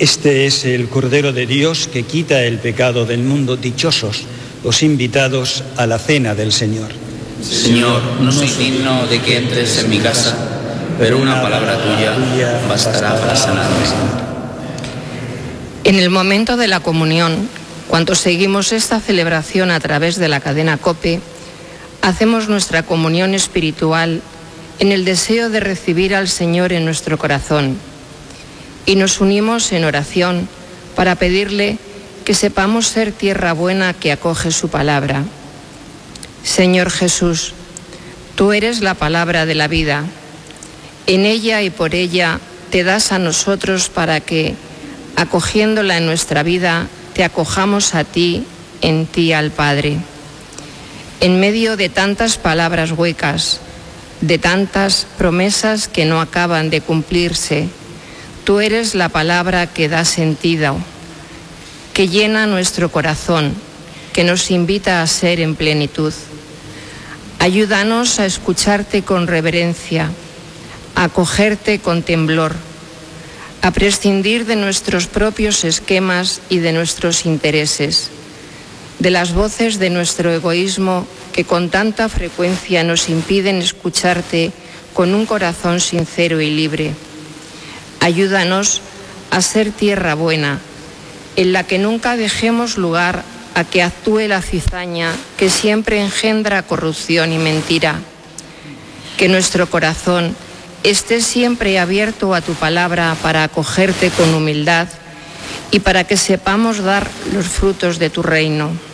Este es el Cordero de Dios que quita el pecado del mundo. Dichosos los invitados a la cena del Señor. Señor, no soy digno de que entres en mi casa, pero una palabra tuya bastará para sanarme. En el momento de la comunión, cuando seguimos esta celebración a través de la cadena COPE, hacemos nuestra comunión espiritual en el deseo de recibir al Señor en nuestro corazón y nos unimos en oración para pedirle que sepamos ser tierra buena que acoge su palabra. Señor Jesús, tú eres la palabra de la vida. En ella y por ella te das a nosotros para que, acogiéndola en nuestra vida, te acojamos a ti, en ti al Padre. En medio de tantas palabras huecas, de tantas promesas que no acaban de cumplirse, tú eres la palabra que da sentido, que llena nuestro corazón, que nos invita a ser en plenitud. Ayúdanos a escucharte con reverencia, a acogerte con temblor, a prescindir de nuestros propios esquemas y de nuestros intereses, de las voces de nuestro egoísmo que con tanta frecuencia nos impiden escucharte con un corazón sincero y libre. Ayúdanos a ser tierra buena, en la que nunca dejemos lugar a que actúe la cizaña que siempre engendra corrupción y mentira. Que nuestro corazón esté siempre abierto a tu palabra para acogerte con humildad y para que sepamos dar los frutos de tu reino.